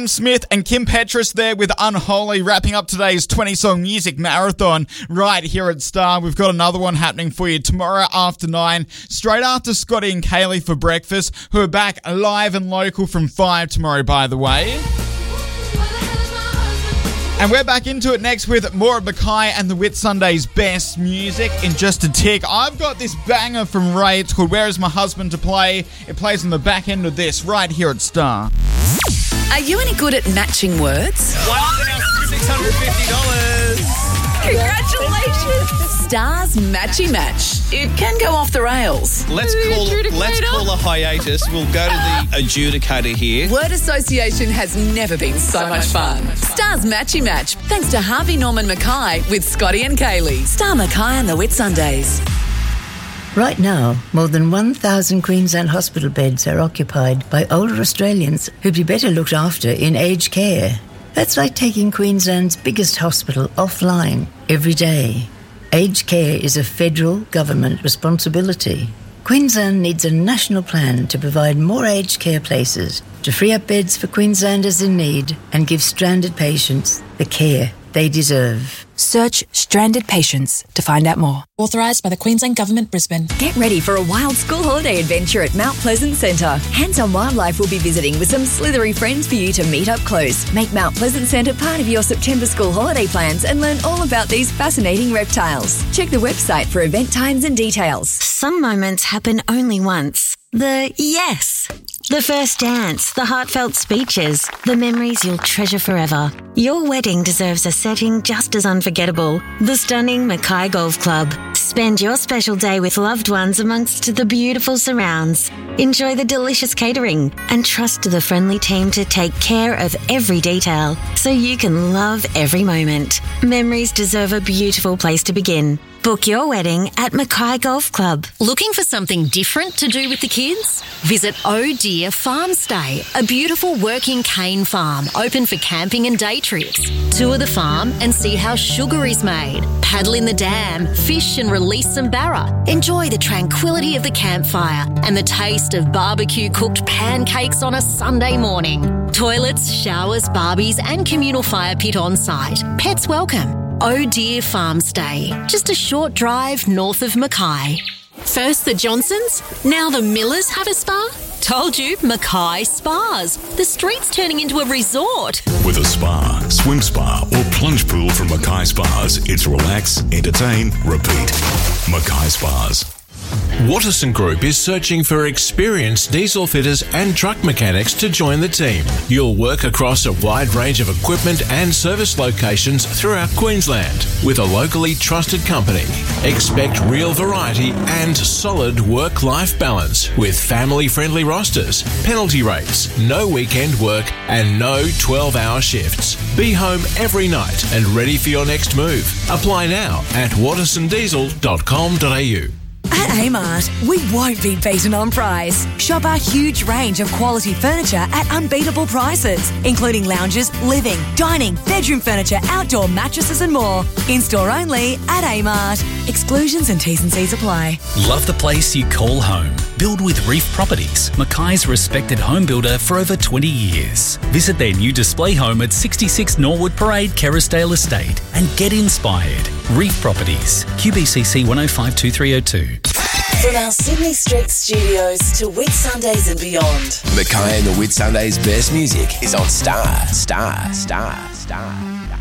Smith and Kim Petras there with Unholy, wrapping up today's 20-song music marathon right here at Star. We've got another one happening for you tomorrow after 9, straight after Scotty and Kaylee for breakfast, who are back live and local from 5 tomorrow, by the way. And we're back into it next with more of Mackay and the Whitsundays' best music in just a tick. I've got this banger from Ray. It's called Where Is My Husband to Play. It plays on the back end of this right here at Star. Are you any good at matching words? $1,650. Congratulations! Star's Matchy Match. It can go off the rails. Let's call a hiatus. We'll go to the adjudicator here. Word association has never been so much fun. Star's Matchy Match, thanks to Harvey Norman Mackay with Scotty and Kaylee. Star Mackay and the Whitsundays. Right now, more than 1,000 Queensland hospital beds are occupied by older Australians who'd be better looked after in aged care. That's like taking Queensland's biggest hospital offline every day. Aged care is a federal government responsibility. Queensland needs a national plan to provide more aged care places, to free up beds for Queenslanders in need and give stranded patients the care they deserve. Search Stranded Patients to find out more. Authorised by the Queensland Government, Brisbane. Get ready for a wild school holiday adventure at Mount Pleasant Centre. Hands-on Wildlife will be visiting with some slithery friends for you to meet up close. Make Mount Pleasant Centre part of your September school holiday plans and learn all about these fascinating reptiles. Check the website for event times and details. Some moments happen only once. The yes. The first dance, the heartfelt speeches, the memories you'll treasure forever. Your wedding deserves a setting just as unforgettable. The stunning Mackay Golf Club. Spend your special day with loved ones amongst the beautiful surrounds. Enjoy the delicious catering and trust the friendly team to take care of every detail so you can love every moment. Memories deserve a beautiful place to begin. Book your wedding at Mackay Golf Club. Looking for something different to do with the kids? Visit Oh Dear Farm Stay, a beautiful working cane farm open for camping and day trips. Tour the farm and see how sugar is made. Paddle in the dam, fish and release some barra. Enjoy the tranquility of the campfire and the taste of barbecue-cooked pancakes on a Sunday morning. Toilets, showers, barbies and communal fire pit on site. Pets welcome. Oh Dear Farm Stay, just a short drive north of Mackay. First the Johnsons, now the Millers have a spa? Told you, Mackay Spas. The street's turning into a resort. With a spa, swim spa or plunge pool from Mackay Spas, it's relax, entertain, repeat. Mackay Spas. Watterson Group is searching for experienced diesel fitters and truck mechanics to join the team. You'll work across a wide range of equipment and service locations throughout Queensland with a locally trusted company. Expect real variety and solid work-life balance with family-friendly rosters, penalty rates, no weekend work and no 12-hour shifts. Be home every night and ready for your next move. Apply now at wattersondiesel.com.au. At Amart, we won't be beaten on price. Shop our huge range of quality furniture at unbeatable prices, including lounges, living, dining, bedroom furniture, outdoor mattresses and more. In-store only at Amart. Exclusions and T's and C's apply. Love the place you call home? Build with Reef Properties, Mackay's respected home builder for over 20 years. Visit their new display home at 66 Norwood Parade, Kerrisdale Estate and get inspired. Reef Properties, QBCC 1052302. From our Sydney Street studios to Whitsundays and beyond. Mackay and the Whitsundays' best music is on Star.